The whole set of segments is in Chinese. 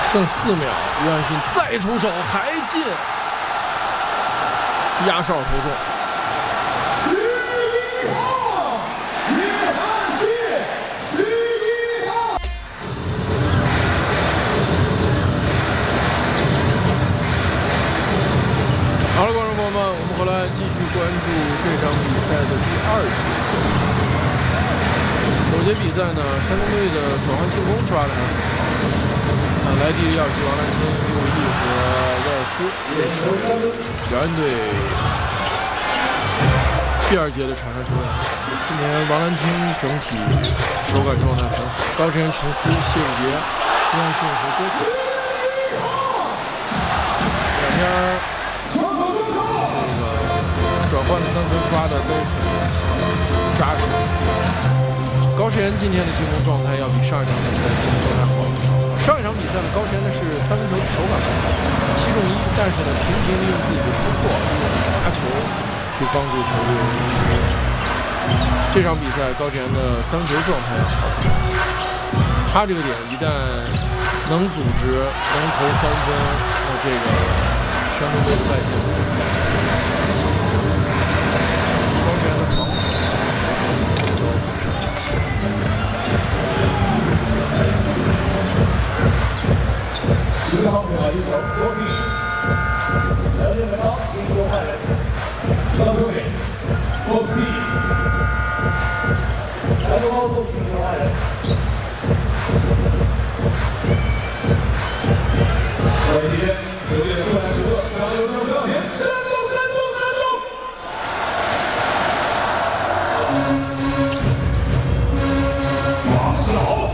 剩4秒，约翰逊再出手还进，压哨投中。 11号，约翰逊，11号。 好了，观众朋友们，我们回来继续关注这场比赛的第2节。首节比赛呢，山东队的转换进攻抓得很好，莱蒂、廖奇、王兰钦、陆毅和威尔斯这是辽源队第2节的场上球员。今年王兰钦整体手感状态很好，高晨、程思、谢武杰、约翰逊和郭铁两边转换的3分抓的都很扎实。高晨今天的进攻状态要比上一场比赛进攻状态好。上一场比赛呢，高晨呢是3分球手感不好，7中1，但是呢频频利用自己的突破，利用罚球去帮助球队取分。这场比赛高晨的3分球状态要好不少，他这个点一旦能组织能投3分，那这个山东队的外线高晨的防守 10号配合一球，郭靖，2点高，进攻换人，3球点，郭靖，2点高速进攻换人，外接9点出来时刻，加油正不要停，山东！王世豪。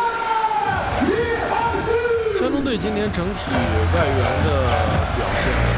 山东队今年整体外援的表现